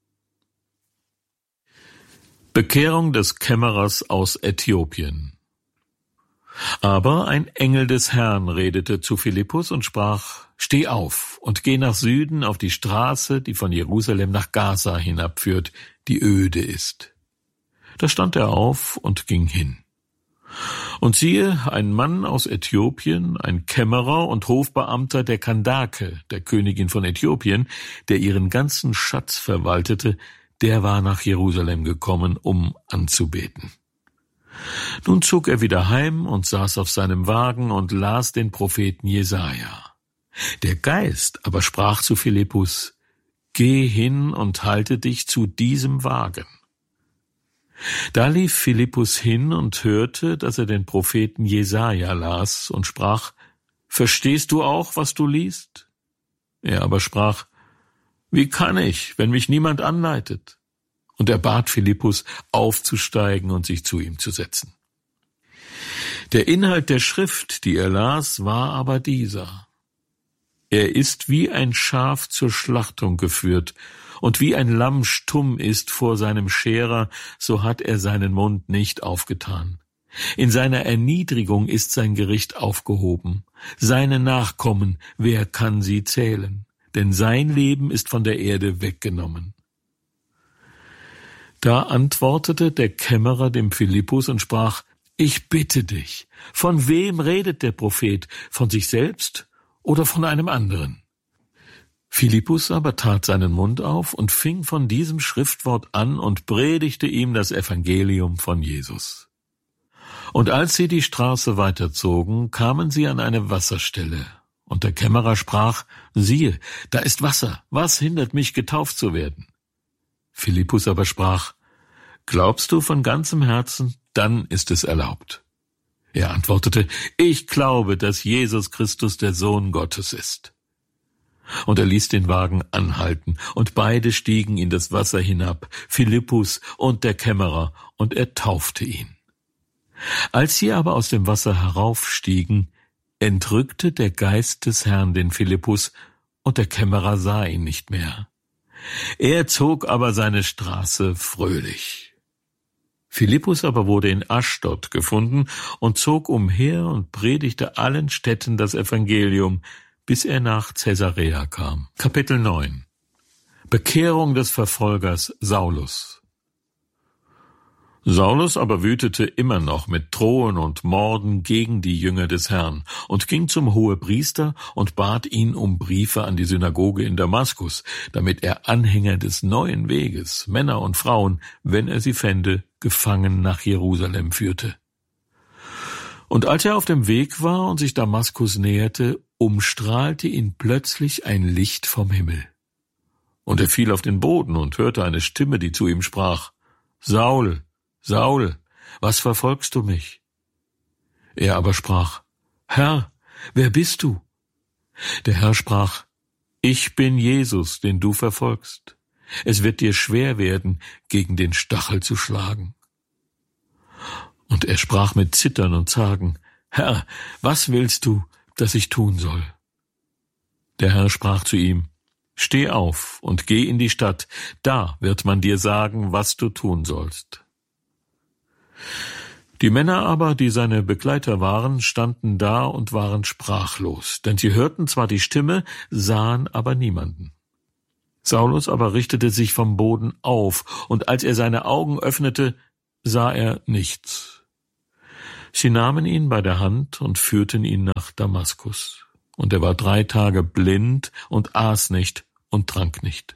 Bekehrung des Kämmerers aus Äthiopien. Aber ein Engel des Herrn redete zu Philippus und sprach: Steh auf und geh nach Süden auf die Straße, die von Jerusalem nach Gaza hinabführt, die öde ist. Da stand er auf und ging hin. Und siehe, ein Mann aus Äthiopien, ein Kämmerer und Hofbeamter der Kandake, der Königin von Äthiopien, der ihren ganzen Schatz verwaltete, der war nach Jerusalem gekommen, um anzubeten. Nun zog er wieder heim und saß auf seinem Wagen und las den Propheten Jesaja. Der Geist aber sprach zu Philippus: Geh hin und halte dich zu diesem Wagen. Da lief Philippus hin und hörte, dass er den Propheten Jesaja las und sprach: Verstehst du auch, was du liest? Er aber sprach: Wie kann ich, wenn mich niemand anleitet? Und er bat Philippus, aufzusteigen und sich zu ihm zu setzen. Der Inhalt der Schrift, die er las, war aber dieser: Er ist wie ein Schaf zur Schlachtung geführt, und wie ein Lamm stumm ist vor seinem Scherer, so hat er seinen Mund nicht aufgetan. In seiner Erniedrigung ist sein Gericht aufgehoben. Seine Nachkommen, wer kann sie zählen? Denn sein Leben ist von der Erde weggenommen. Da antwortete der Kämmerer dem Philippus und sprach: Ich bitte dich, von wem redet der Prophet? Von sich selbst oder von einem anderen? Philippus aber tat seinen Mund auf und fing von diesem Schriftwort an und predigte ihm das Evangelium von Jesus. Und als sie die Straße weiterzogen, kamen sie an eine Wasserstelle. Und der Kämmerer sprach: Siehe, da ist Wasser, was hindert mich, getauft zu werden? Philippus aber sprach: Glaubst du von ganzem Herzen, dann ist es erlaubt. Er antwortete: Ich glaube, dass Jesus Christus der Sohn Gottes ist. Und er ließ den Wagen anhalten, und beide stiegen in das Wasser hinab, Philippus und der Kämmerer, und er taufte ihn. Als sie aber aus dem Wasser heraufstiegen, entrückte der Geist des Herrn den Philippus, und der Kämmerer sah ihn nicht mehr. Er zog aber seine Straße fröhlich. Philippus aber wurde in Aschdod gefunden und zog umher und predigte allen Städten das Evangelium, bis er nach Caesarea kam. Kapitel neun. Bekehrung des Verfolgers Saulus. Saulus aber wütete immer noch mit Drohen und Morden gegen die Jünger des Herrn und ging zum Hohepriester und bat ihn um Briefe an die Synagoge in Damaskus, damit er Anhänger des neuen Weges, Männer und Frauen, wenn er sie fände, gefangen nach Jerusalem führte. Und als er auf dem Weg war und sich Damaskus näherte, umstrahlte ihn plötzlich ein Licht vom Himmel. Und er fiel auf den Boden und hörte eine Stimme, die zu ihm sprach: Saul, Saul, was verfolgst du mich? Er aber sprach: Herr, wer bist du? Der Herr sprach: Ich bin Jesus, den du verfolgst. Es wird dir schwer werden, gegen den Stachel zu schlagen. Und er sprach mit Zittern und Zagen: Herr, was willst du, dass ich tun soll? Der Herr sprach zu ihm: Steh auf und geh in die Stadt, da wird man dir sagen, was du tun sollst. Die Männer aber, die seine Begleiter waren, standen da und waren sprachlos, denn sie hörten zwar die Stimme, sahen aber niemanden. Saulus aber richtete sich vom Boden auf, und als er seine Augen öffnete, sah er nichts. Sie nahmen ihn bei der Hand und führten ihn nach Damaskus. Und er war drei Tage blind und aß nicht und trank nicht.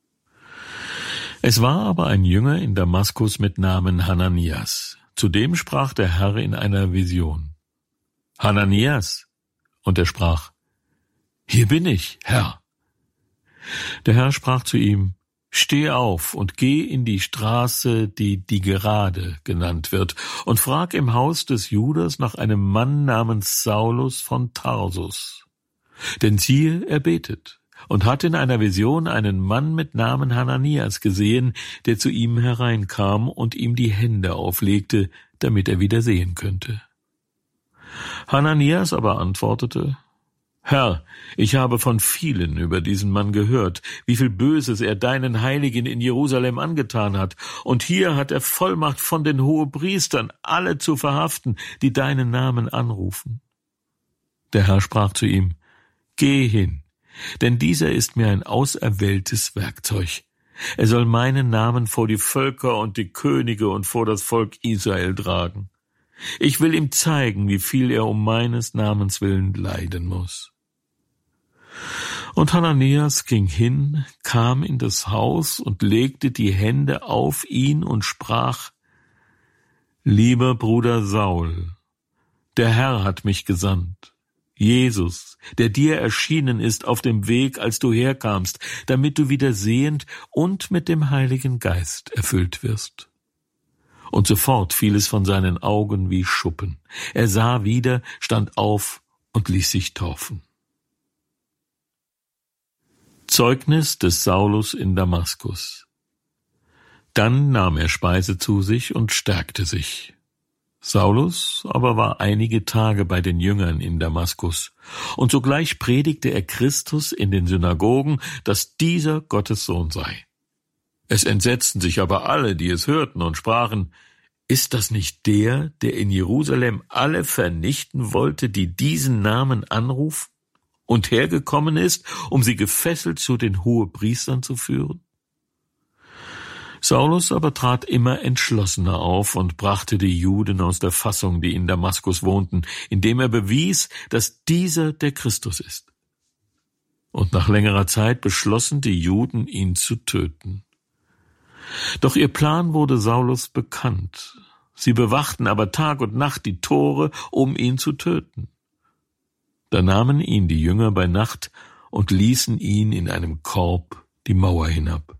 Es war aber ein Jünger in Damaskus mit Namen Hananias. Zu dem sprach der Herr in einer Vision: Hananias. Und er sprach: Hier bin ich, Herr. Der Herr sprach zu ihm: Steh auf und geh in die Straße, die die Gerade genannt wird, und frag im Haus des Judas nach einem Mann namens Saulus von Tarsus. Denn siehe, er betet und hat in einer Vision einen Mann mit Namen Hananias gesehen, der zu ihm hereinkam und ihm die Hände auflegte, damit er wieder sehen könnte. Hananias aber antwortete: Herr, ich habe von vielen über diesen Mann gehört, wie viel Böses er deinen Heiligen in Jerusalem angetan hat, und hier hat er Vollmacht von den Hohepriestern, alle zu verhaften, die deinen Namen anrufen. Der Herr sprach zu ihm: Geh hin, denn dieser ist mir ein auserwähltes Werkzeug. Er soll meinen Namen vor die Völker und die Könige und vor das Volk Israel tragen. Ich will ihm zeigen, wie viel er um meines Namens willen leiden muss. Und Hananias ging hin, kam in das Haus und legte die Hände auf ihn und sprach: Lieber Bruder Saul, der Herr hat mich gesandt, Jesus, der dir erschienen ist auf dem Weg, als du herkamst, damit du wieder sehend und mit dem Heiligen Geist erfüllt wirst. Und sofort fiel es von seinen Augen wie Schuppen. Er sah wieder, stand auf und ließ sich taufen. Zeugnis des Saulus in Damaskus. Dann nahm er Speise zu sich und stärkte sich. Saulus aber war einige Tage bei den Jüngern in Damaskus, und sogleich predigte er Christus in den Synagogen, dass dieser Gottes Sohn sei. Es entsetzten sich aber alle, die es hörten, und sprachen: Ist das nicht der, der in Jerusalem alle vernichten wollte, die diesen Namen anrufen, und hergekommen ist, um sie gefesselt zu den Hohepriestern zu führen? Saulus aber trat immer entschlossener auf und brachte die Juden aus der Fassung, die in Damaskus wohnten, indem er bewies, dass dieser der Christus ist. Und nach längerer Zeit beschlossen die Juden, ihn zu töten. Doch ihr Plan wurde Saulus bekannt. Sie bewachten aber Tag und Nacht die Tore, um ihn zu töten. Da nahmen ihn die Jünger bei Nacht und ließen ihn in einem Korb die Mauer hinab.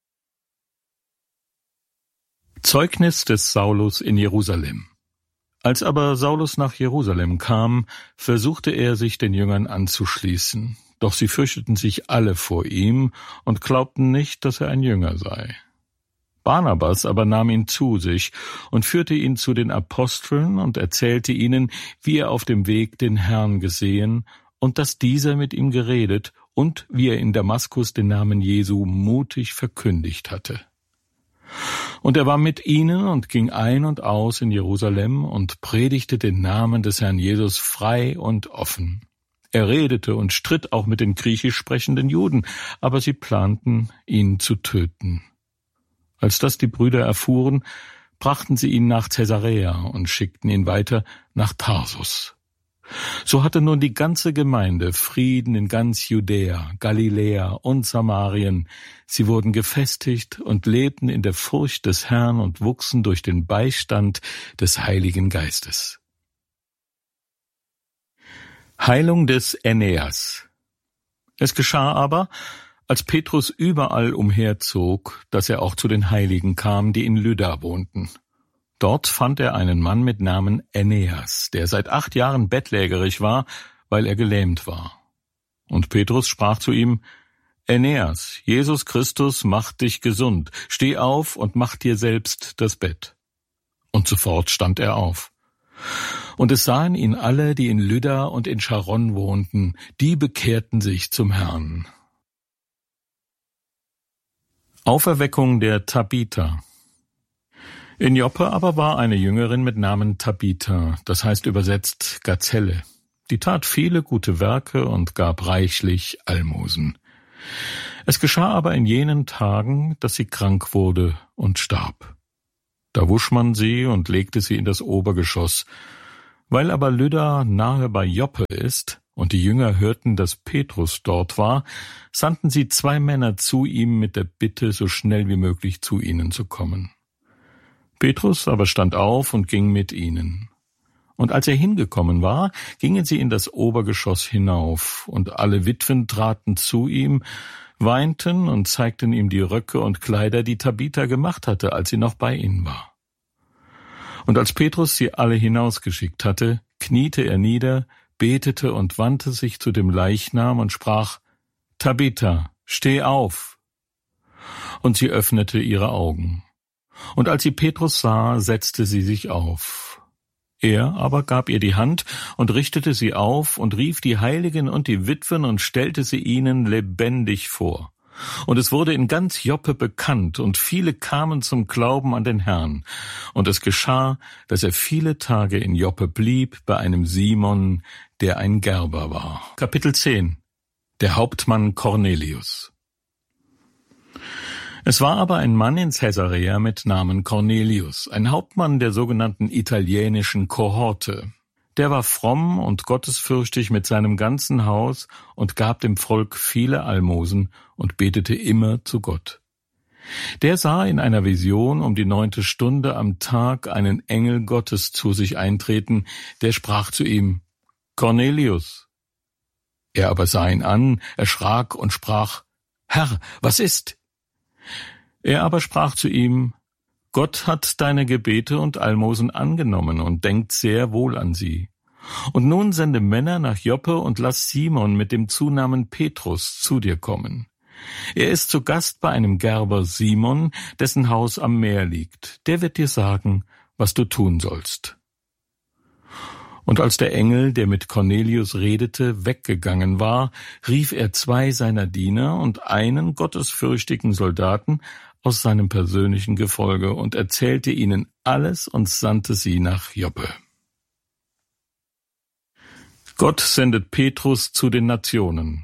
Zeugnis des Saulus in Jerusalem. Als aber Saulus nach Jerusalem kam, versuchte er, sich den Jüngern anzuschließen. Doch sie fürchteten sich alle vor ihm und glaubten nicht, dass er ein Jünger sei. Barnabas aber nahm ihn zu sich und führte ihn zu den Aposteln und erzählte ihnen, wie er auf dem Weg den Herrn gesehen und dass dieser mit ihm geredet und wie er in Damaskus den Namen Jesu mutig verkündigt hatte. Und er war mit ihnen und ging ein und aus in Jerusalem und predigte den Namen des Herrn Jesus frei und offen. Er redete und stritt auch mit den griechisch sprechenden Juden, aber sie planten, ihn zu töten. Als das die Brüder erfuhren, brachten sie ihn nach Caesarea und schickten ihn weiter nach Tarsus. So hatte nun die ganze Gemeinde Frieden in ganz Judäa, Galiläa und Samarien. Sie wurden gefestigt und lebten in der Furcht des Herrn und wuchsen durch den Beistand des Heiligen Geistes. Heilung des Aeneas. Es geschah aber, als Petrus überall umherzog, dass er auch zu den Heiligen kam, die in Lydda wohnten. Dort fand er einen Mann mit Namen Aeneas, der seit acht Jahren bettlägerig war, weil er gelähmt war. Und Petrus sprach zu ihm: Aeneas, Jesus Christus macht dich gesund, steh auf und mach dir selbst das Bett. Und sofort stand er auf. Und es sahen ihn alle, die in Lydda und in Charon wohnten, die bekehrten sich zum Herrn. Auferweckung der Tabitha. In Joppe aber war eine Jüngerin mit Namen Tabitha, das heißt übersetzt Gazelle. Die tat viele gute Werke und gab reichlich Almosen. Es geschah aber in jenen Tagen, dass sie krank wurde und starb. Da wusch man sie und legte sie in das Obergeschoss. Weil aber Lydda nahe bei Joppe ist und die Jünger hörten, dass Petrus dort war, sandten sie zwei Männer zu ihm mit der Bitte, so schnell wie möglich zu ihnen zu kommen. Petrus aber stand auf und ging mit ihnen. Und als er hingekommen war, gingen sie in das Obergeschoss hinauf, und alle Witwen traten zu ihm, weinten und zeigten ihm die Röcke und Kleider, die Tabitha gemacht hatte, als sie noch bei ihnen war. Und als Petrus sie alle hinausgeschickt hatte, kniete er nieder, betete und wandte sich zu dem Leichnam und sprach: Tabitha, steh auf! Und sie öffnete ihre Augen. Und als sie Petrus sah, setzte sie sich auf. Er aber gab ihr die Hand und richtete sie auf und rief die Heiligen und die Witwen und stellte sie ihnen lebendig vor. Und es wurde in ganz Joppe bekannt, und viele kamen zum Glauben an den Herrn. Und es geschah, dass er viele Tage in Joppe blieb bei einem Simon, der ein Gerber war. Kapitel zehn. Der Hauptmann Cornelius. Es war aber ein Mann in Caesarea mit Namen Cornelius, ein Hauptmann der sogenannten italienischen Kohorte. Der war fromm und gottesfürchtig mit seinem ganzen Haus und gab dem Volk viele Almosen und betete immer zu Gott. Der sah in einer Vision um die neunte Stunde am Tag einen Engel Gottes zu sich eintreten, der sprach zu ihm: Cornelius. Er aber sah ihn an, erschrak und sprach: Herr, was ist? Er aber sprach zu ihm: Gott hat deine Gebete und Almosen angenommen und denkt sehr wohl an sie. Und nun sende Männer nach Joppe und lass Simon mit dem Zunamen Petrus zu dir kommen. Er ist zu Gast bei einem Gerber Simon, dessen Haus am Meer liegt. Der wird dir sagen, was du tun sollst. Und als der Engel, der mit Cornelius redete, weggegangen war, rief er zwei seiner Diener und einen gottesfürchtigen Soldaten aus seinem persönlichen Gefolge und erzählte ihnen alles und sandte sie nach Joppe. Gott sendet Petrus zu den Nationen.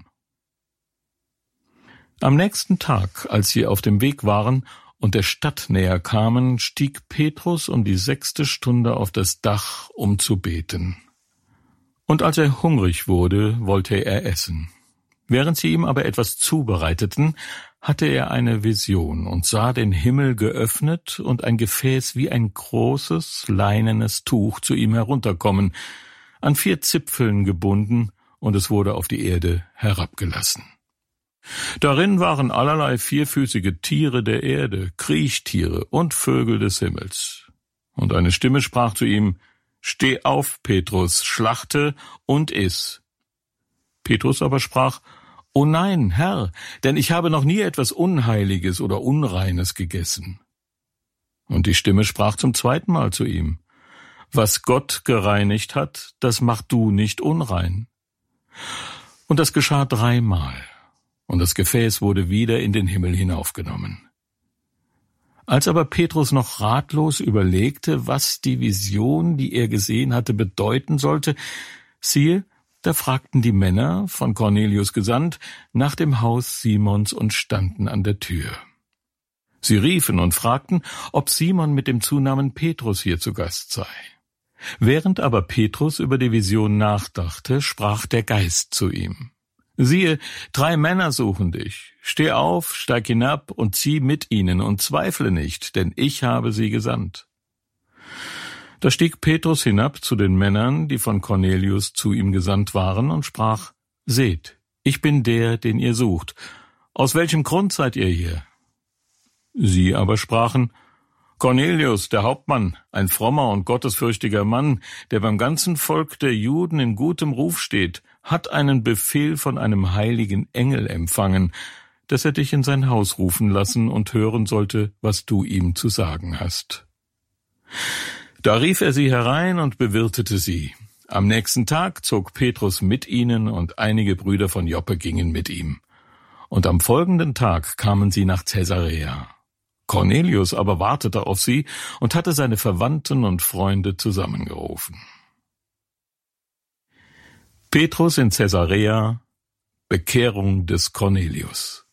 Am nächsten Tag, als sie auf dem Weg waren und der Stadt näher kamen, stieg Petrus um die sechste Stunde auf das Dach, um zu beten. Und als er hungrig wurde, wollte er essen. Während sie ihm aber etwas zubereiteten, hatte er eine Vision und sah den Himmel geöffnet und ein Gefäß wie ein großes, leinenes Tuch zu ihm herunterkommen, an vier Zipfeln gebunden, und es wurde auf die Erde herabgelassen. Darin waren allerlei vierfüßige Tiere der Erde, Kriechtiere und Vögel des Himmels. Und eine Stimme sprach zu ihm: Steh auf, Petrus, schlachte und iss. Petrus aber sprach: O nein, Herr, denn ich habe noch nie etwas Unheiliges oder Unreines gegessen. Und die Stimme sprach zum zweiten Mal zu ihm: Was Gott gereinigt hat, das mach du nicht unrein. Und das geschah dreimal, und das Gefäß wurde wieder in den Himmel hinaufgenommen. Als aber Petrus noch ratlos überlegte, was die Vision, die er gesehen hatte, bedeuten sollte, siehe, da fragten die Männer, von Cornelius gesandt, nach dem Haus Simons und standen an der Tür. Sie riefen und fragten, ob Simon mit dem Zunamen Petrus hier zu Gast sei. Während aber Petrus über die Vision nachdachte, sprach der Geist zu ihm: Siehe, drei Männer suchen dich. Steh auf, steig hinab und zieh mit ihnen und zweifle nicht, denn ich habe sie gesandt. Da stieg Petrus hinab zu den Männern, die von Cornelius zu ihm gesandt waren, und sprach: Seht, ich bin der, den ihr sucht. Aus welchem Grund seid ihr hier? Sie aber sprachen: Cornelius, der Hauptmann, ein frommer und gottesfürchtiger Mann, der beim ganzen Volk der Juden in gutem Ruf steht, hat einen Befehl von einem heiligen Engel empfangen, dass er dich in sein Haus rufen lassen und hören sollte, was du ihm zu sagen hast. Da rief er sie herein und bewirtete sie. Am nächsten Tag zog Petrus mit ihnen, und einige Brüder von Joppe gingen mit ihm. Und am folgenden Tag kamen sie nach Caesarea. Cornelius aber wartete auf sie und hatte seine Verwandten und Freunde zusammengerufen. Petrus in Caesarea, Bekehrung des Cornelius.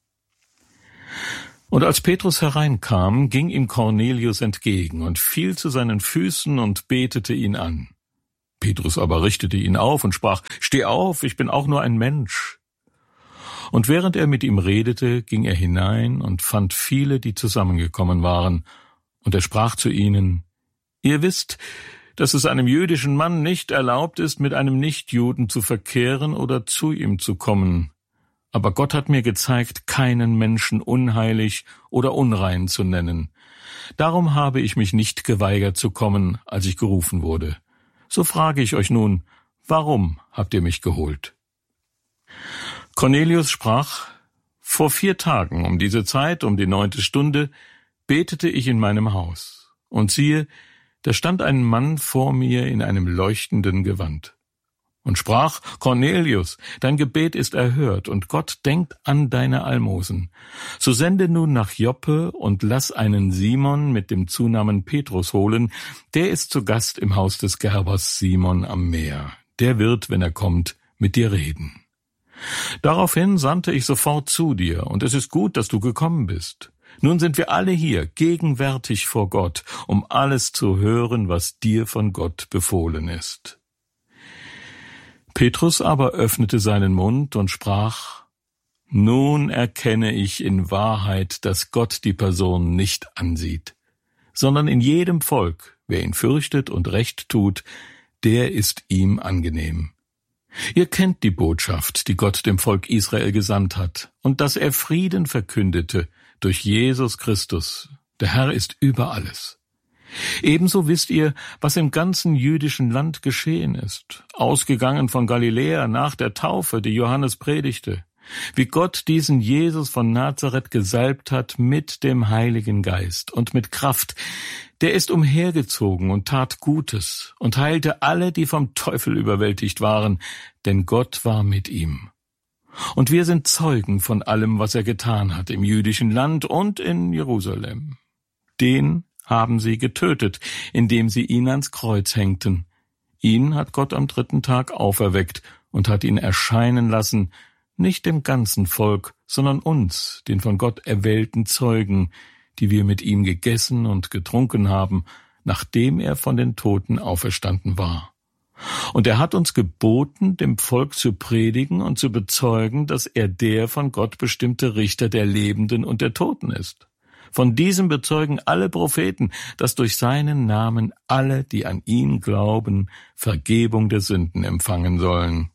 Und als Petrus hereinkam, ging ihm Cornelius entgegen und fiel zu seinen Füßen und betete ihn an. Petrus aber richtete ihn auf und sprach: »Steh auf, ich bin auch nur ein Mensch.« Und während er mit ihm redete, ging er hinein und fand viele, die zusammengekommen waren. Und er sprach zu ihnen: »Ihr wisst, dass es einem jüdischen Mann nicht erlaubt ist, mit einem Nichtjuden zu verkehren oder zu ihm zu kommen. Aber Gott hat mir gezeigt, keinen Menschen unheilig oder unrein zu nennen. Darum habe ich mich nicht geweigert zu kommen, als ich gerufen wurde. So frage ich euch nun, warum habt ihr mich geholt?« Cornelius sprach: »Vor vier Tagen um diese Zeit, um die neunte Stunde, betete ich in meinem Haus. Und siehe, da stand ein Mann vor mir in einem leuchtenden Gewand und sprach: Cornelius, dein Gebet ist erhört, und Gott denkt an deine Almosen. So sende nun nach Joppe und lass einen Simon mit dem Zunamen Petrus holen, der ist zu Gast im Haus des Gerbers Simon am Meer. Der wird, wenn er kommt, mit dir reden.« Daraufhin sandte ich sofort zu dir, und es ist gut, dass du gekommen bist. Nun sind wir alle hier, gegenwärtig vor Gott, um alles zu hören, was dir von Gott befohlen ist. Petrus aber öffnete seinen Mund und sprach: »Nun erkenne ich in Wahrheit, dass Gott die Person nicht ansieht, sondern in jedem Volk, wer ihn fürchtet und Recht tut, der ist ihm angenehm. Ihr kennt die Botschaft, die Gott dem Volk Israel gesandt hat, und dass er Frieden verkündete durch Jesus Christus. Der Herr ist über alles. Ebenso wisst ihr, was im ganzen jüdischen Land geschehen ist, ausgegangen von Galiläa nach der Taufe, die Johannes predigte, wie Gott diesen Jesus von Nazareth gesalbt hat mit dem Heiligen Geist und mit Kraft. Der ist umhergezogen und tat Gutes und heilte alle, die vom Teufel überwältigt waren, denn Gott war mit ihm. Und wir sind Zeugen von allem, was er getan hat im jüdischen Land und in Jerusalem. Den haben sie getötet, indem sie ihn ans Kreuz hängten. Ihn hat Gott am dritten Tag auferweckt und hat ihn erscheinen lassen, nicht dem ganzen Volk, sondern uns, den von Gott erwählten Zeugen, die wir mit ihm gegessen und getrunken haben, nachdem er von den Toten auferstanden war. Und er hat uns geboten, dem Volk zu predigen und zu bezeugen, dass er der von Gott bestimmte Richter der Lebenden und der Toten ist. Von diesem bezeugen alle Propheten, dass durch seinen Namen alle, die an ihn glauben, Vergebung der Sünden empfangen sollen.«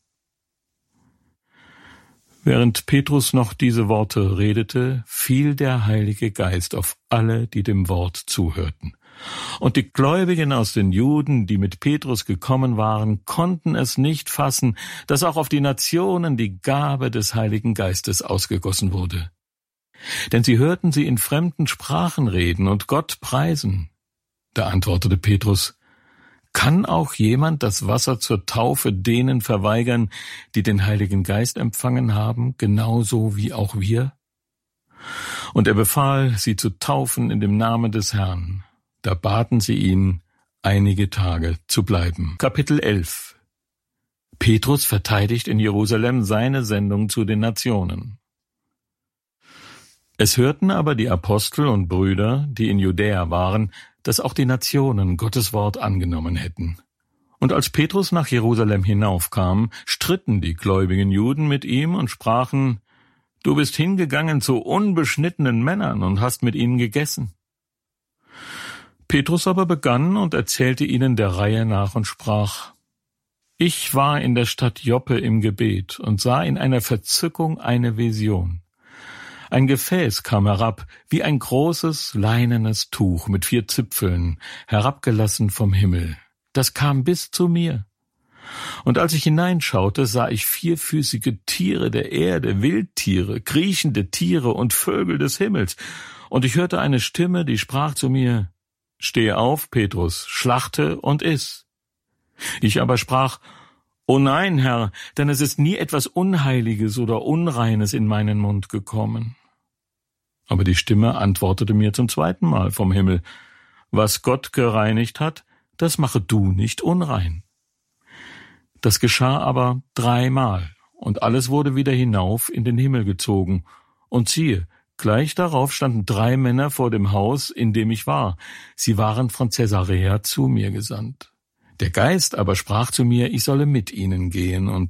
Während Petrus noch diese Worte redete, fiel der Heilige Geist auf alle, die dem Wort zuhörten. Und die Gläubigen aus den Juden, die mit Petrus gekommen waren, konnten es nicht fassen, dass auch auf die Nationen die Gabe des Heiligen Geistes ausgegossen wurde. Denn sie hörten sie in fremden Sprachen reden und Gott preisen. Da antwortete Petrus: »Kann auch jemand das Wasser zur Taufe denen verweigern, die den Heiligen Geist empfangen haben, genauso wie auch wir?« Und er befahl, sie zu taufen in dem Namen des Herrn. Da baten sie ihn, einige Tage zu bleiben. Kapitel elf. Petrus verteidigt in Jerusalem seine Sendung zu den Nationen. Es hörten aber die Apostel und Brüder, die in Judäa waren, dass auch die Nationen Gottes Wort angenommen hätten. Und als Petrus nach Jerusalem hinaufkam, stritten die gläubigen Juden mit ihm und sprachen: »Du bist hingegangen zu unbeschnittenen Männern und hast mit ihnen gegessen.« Petrus aber begann und erzählte ihnen der Reihe nach und sprach: »Ich war in der Stadt Joppe im Gebet und sah in einer Verzückung eine Vision. Ein Gefäß kam herab, wie ein großes leinenes Tuch mit vier Zipfeln, herabgelassen vom Himmel. Das kam bis zu mir. Und als ich hineinschaute, sah ich vierfüßige Tiere der Erde, Wildtiere, kriechende Tiere und Vögel des Himmels. Und ich hörte eine Stimme, die sprach zu mir: »Steh auf, Petrus, schlachte und iss.« Ich aber sprach: »O nein, Herr, denn es ist nie etwas Unheiliges oder Unreines in meinen Mund gekommen.« Aber die Stimme antwortete mir zum zweiten Mal vom Himmel: Was Gott gereinigt hat, das mache du nicht unrein. Das geschah aber dreimal, und alles wurde wieder hinauf in den Himmel gezogen. Und siehe, gleich darauf standen drei Männer vor dem Haus, in dem ich war. Sie waren von Caesarea zu mir gesandt. Der Geist aber sprach zu mir, ich solle mit ihnen gehen und